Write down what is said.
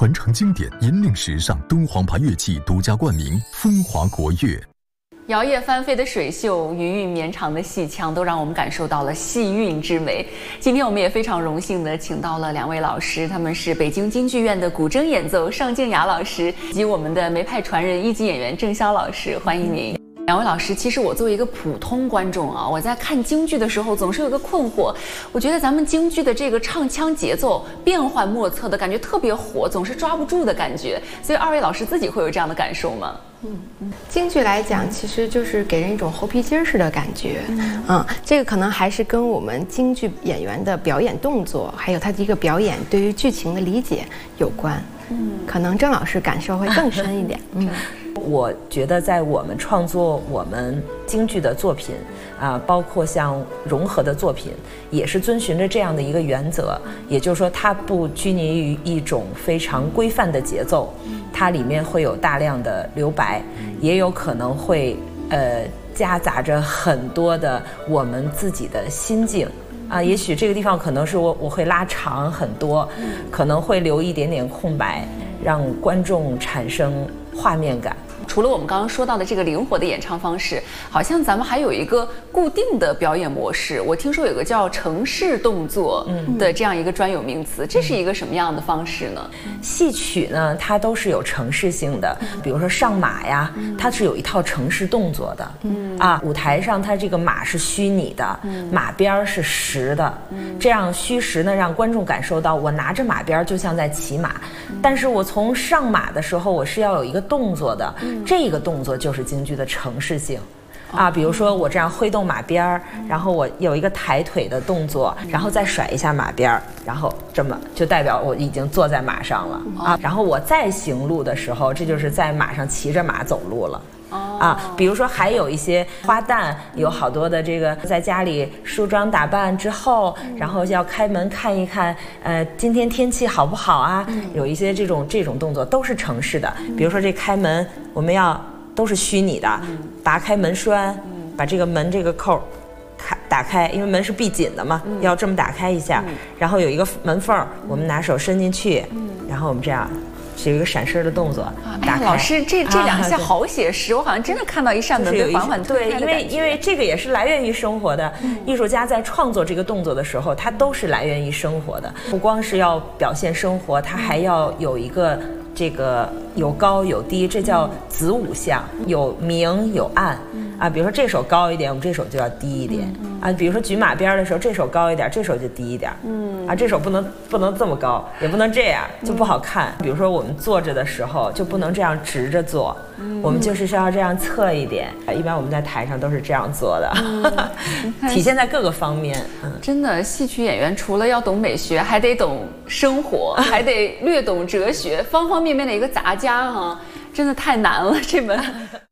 传承经典，引领时尚，敦煌牌乐器独家冠名，风华国乐。 摇曳翻飞的水袖，余韵绵长的戏腔，都让我们感受到了戏韵之美。今天我们也非常荣幸的请到了2位老师，他们是北京京剧院的古筝演奏尚静雅老师，以及我们的梅派传人1级演员郑潇老师，欢迎您。2位老师，其实我作为一个普通观众啊，我在看京剧的时候总是有个困惑，我觉得咱们京剧的这个唱腔节奏变幻莫测的感觉特别火，总是抓不住的感觉。所以2位老师自己会有这样的感受吗？ 京剧来讲，其实就是给人一种猴皮筋似的感觉。这个可能还是跟我们京剧演员的表演动作，还有他的一个表演对于剧情的理解有关。可能郑老师感受会更深一点。 我觉得在我们创作我们京剧的作品包括像融合的作品，也是遵循着这样的一个原则，也就是说它不拘泥于一种非常规范的节奏，它里面会有大量的留白，也有可能会夹杂着很多的我们自己的心境也许这个地方可能是我会拉长很多，可能会留一点点空白，让观众产生画面感。 除了我们刚刚说到的这个灵活的演唱方式，好像咱们还有一个固定的表演模式。我听说有个叫程式动作的这样一个专有名词，这是一个什么样的方式呢？ 戏曲呢，它都是有程式性的，比如说上马呀，它是有一套程式动作的。舞台上它这个马是虚拟的，马鞭是实的，这样虚实呢，让观众感受到我拿着马鞭就像在骑马，但是我从上马的时候，我是要有一个动作的。这个动作就是京剧的程式性比如说我这样挥动马鞭然后我有一个抬腿的动作，然后再甩一下马鞭然后这么就代表我已经坐在马上了然后我再行路的时候，这就是在马上骑着马走路了。比如说还有一些花旦，有好多的这个在家里梳妆打扮之后，然后要开门看一看，今天天气好不好啊？有一些这种动作都是程式的。比如说这开门，我们要都是虚拟的，拔开门栓，把这个门这个扣打开，因为门是闭紧的嘛，要这么打开一下，然后有一个门缝，我们拿手伸进去，然后我们这样。是有一个闪身的动作，打开。 老师，这2下好写实，我好像真的看到一扇门被缓缓推开的感觉。 因为这个也是来源于生活的。艺术家在创作这个动作的时候，它都是来源于生活的，不光是要表现生活，它还要有一个这个有高有低，这叫子午相，有明有暗比如说这手高一点，我们这手就要低一点比如说举马鞭的时候，这手高一点，这手就低一点这手不能这么高，也不能这样，就不好看。比如说我们坐着的时候就不能这样直着坐，我们就是要这样侧一点。一般我们在台上都是这样做的体现在各个方面。 真的，戏曲演员除了要懂美学，还得懂生活，还得略懂哲学，方方面面的一个杂家真的太难了这门。